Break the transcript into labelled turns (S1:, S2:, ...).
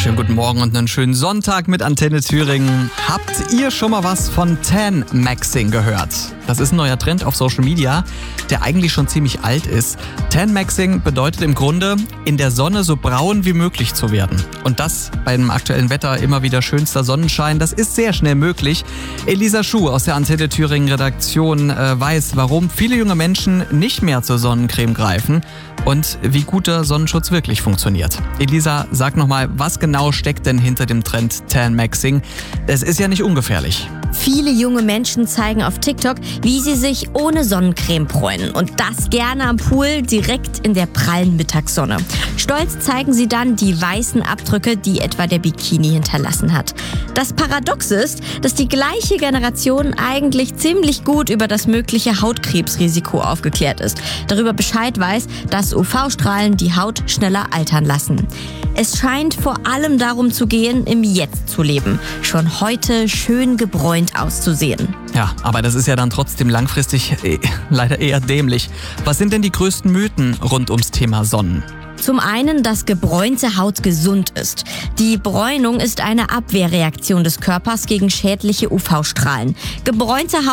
S1: Schönen guten Morgen und einen schönen Sonntag mit Antenne Thüringen. Habt ihr schon mal was von Tan-Maxing gehört? Das ist ein neuer Trend auf Social Media, der eigentlich schon ziemlich alt ist. Tan-Maxing bedeutet im Grunde, in der Sonne so braun wie möglich zu werden. Und das bei dem aktuellen Wetter, immer wieder schönster Sonnenschein, das ist sehr schnell möglich. Elisa Schuh aus der Antenne Thüringen Redaktion weiß, warum viele junge Menschen nicht mehr zur Sonnencreme greifen und wie guter Sonnenschutz wirklich funktioniert. Elisa, sag nochmal, was genau steckt denn hinter dem Trend Tan-Maxing? Es ist ja nicht ungefährlich.
S2: Viele junge Menschen zeigen auf TikTok, wie sie sich ohne Sonnencreme bräunen. Und das gerne am Pool, direkt in der prallen Mittagssonne. Stolz zeigen sie dann die weißen Abdrücke, die etwa der Bikini hinterlassen hat. Das Paradoxe ist, dass die gleiche Generation eigentlich ziemlich gut über das mögliche Hautkrebsrisiko aufgeklärt ist. Darüber Bescheid weiß, dass UV-Strahlen die Haut schneller altern lassen. Es scheint vor allem darum zu gehen, im Jetzt zu leben. Schon heute schön gebräunt auszusehen.
S1: Ja, aber das ist ja dann trotzdem langfristig leider eher dämlich. Was sind denn die größten Mythen rund ums Thema Sonnen?
S2: Zum einen, dass gebräunte Haut gesund ist. Die Bräunung ist eine Abwehrreaktion des Körpers gegen schädliche UV-Strahlen. Gebräunte